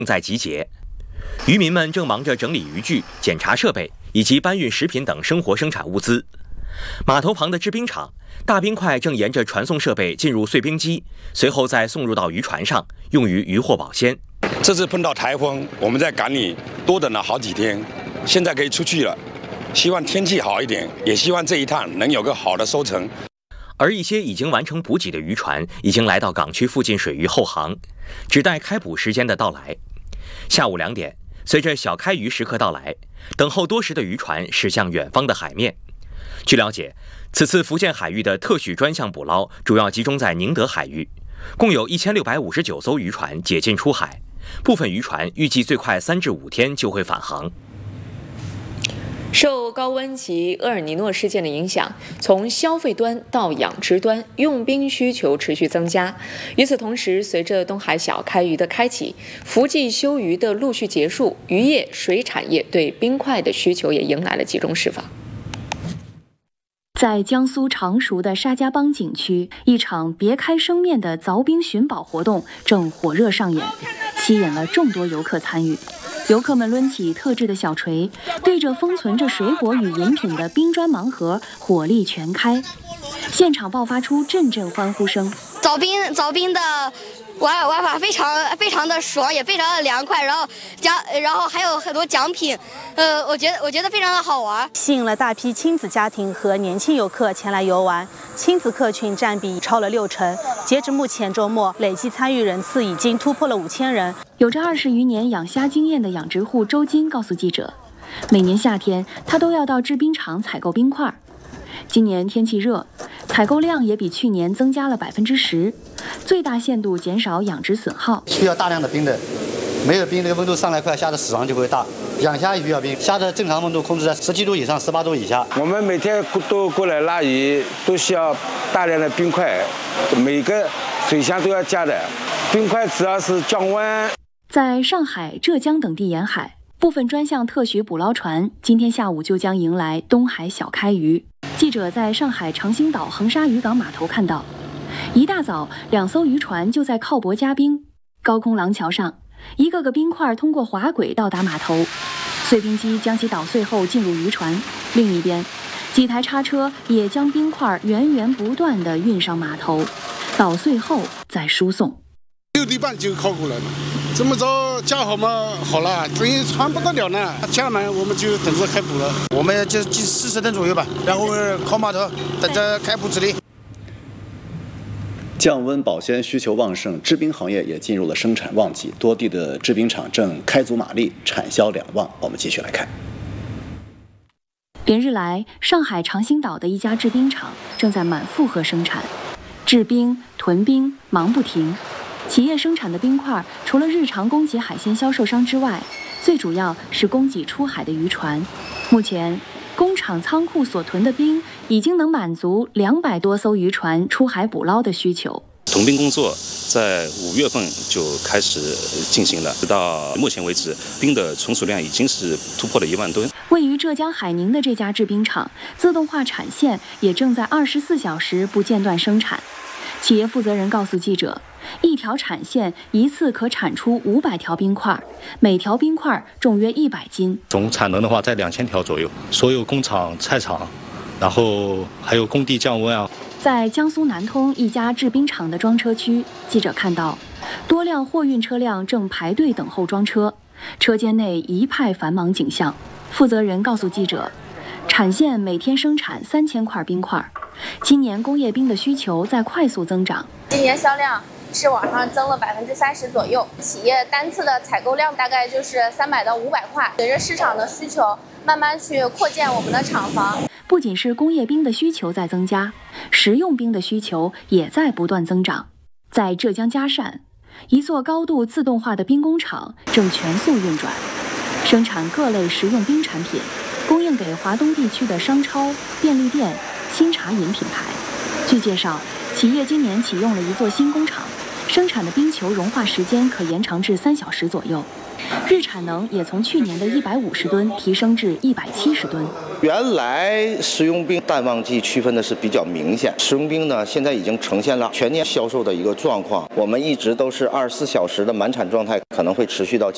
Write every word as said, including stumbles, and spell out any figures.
正在集结，渔民们正忙着整理渔具、检查设备以及搬运食品等生活生产物资。码头旁的制冰厂，大冰块正沿着传送设备进入碎冰机，随后再送入到渔船上，用于渔获保鲜。 这次碰到台风，我们在港里多等了好几天，现在可以出去了。希望天气好一点，也希望这一趟能有个好的收成。 而一些已经完成补给的渔船已经来到港区附近水域后航，只待开捕时间的到来。下午两点，随着小开渔时刻到来，等候多时的渔船驶向远方的海面。据了解，此次福建海域的特许专项捕捞主要集中在宁德海域，共有一千六百五十九艘渔船解禁出海，部分渔船预计最快三至五天就会返航。 受高温及厄尔尼诺事件的影响，从消费端到养殖端，用冰需求持续增加。与此同时，随着东海小开渔的开启，伏季休渔的陆续结束，渔业、水产业对冰块的需求也迎来了集中释放。 在江苏常熟的沙家浜景区，一场别开生面的凿冰寻宝活动正火热上演，吸引了众多游客参与。游客们抡起特制的小锤，对着封存着水果与饮品的冰砖盲盒火力全开，现场爆发出阵阵欢呼声。 凿冰凿冰的玩玩法非常非常的爽，也非常的凉快，然后奖然后还有很多奖品，呃，我觉得我觉得非常的好玩， 吸引了大批亲子家庭和年轻游客前来游玩，亲子客群占比超了六成。截至目前周末，累计参与人次已经突破了五千人。 有着二十余年养虾经验的养殖户周金告诉记者，每年夏天他都要到制冰厂采购冰块。今年天气热，采购量也比去年增加了百分之十，最大限度减少养殖损耗。 需要大量的冰的，没有冰，这个温度上来快，虾的死亡就会大。养虾也需要冰，虾的正常温度控制在十七度以上，十八度以下。 我们每天都过来拉鱼，都需要大量的冰块，每个水箱都要加的。冰块主要是降温。 在上海、浙江等地沿海，部分专项特许捕捞船今天下午就将迎来东海小开渔。记者在上海长兴岛横沙渔港码头看到，一大早两艘渔船就在靠泊加冰，高空廊桥上，一个个冰块通过滑轨到达码头，碎冰机将其捣碎后进入渔船。另一边，几台叉车也将冰块源源不断地运上码头，捣碎后再输送。 六点半就靠过来了，这么早架好嘛好了，等于船不得了呢，架满我们就等着开捕了。我们就近四十吨左右吧，然后靠码头等着开捕指令。 降温保鲜需求旺盛，制冰行业也进入了生产旺季，多地的制冰厂正开足马力，产销两旺。我们继续来看。 连日来，上海长兴岛的一家制冰厂正在满负荷生产，制冰、囤冰忙不停。企业生产的冰块，除了日常供给海鲜销售商之外，最主要是供给出海的渔船。目前，工厂仓库所囤的冰已经能满足两百多艘渔船出海捕捞的需求。 囤冰工作在五月份就开始进行了，直到目前为止，冰的存储量已经是突破了一万吨。 位于浙江海宁的这家制冰厂，自动化产线也正在二十四小时不间断生产。企业负责人告诉记者，一条产线一次可产出五百条冰块，每条冰块重约一百斤。 总产能的话在两千条左右。所有工厂、菜场，然后还有工地降温啊。 在江苏南通一家制冰厂的装车区，记者看到多辆货运车辆正排队等候装车，车间内一派繁忙景象。负责人告诉记者，产线每天生产三千块冰块，今年工业冰的需求在快速增长。 今年销量是往上增了百分之三十左右，企业单次的采购量大概就是三百到五百块。随着市场的需求，慢慢去扩建我们的厂房。 不仅是工业冰的需求在增加，食用冰的需求也在不断增长。在浙江嘉善，一座高度自动化的冰工厂正全速运转，生产各类食用冰产品，供应给华东地区的商超、便利店、新茶饮品牌。据介绍，企业今年启用了一座新工厂，生产的冰球融化时间可延长至三小时左右，日产能也从去年的一百五十吨提升至一百七十吨。 原来食用冰淡旺季区分的是比较明显，食用冰呢现在已经呈现了全年销售的一个状况。我们一直都是二十四小时的满产状态，可能会持续到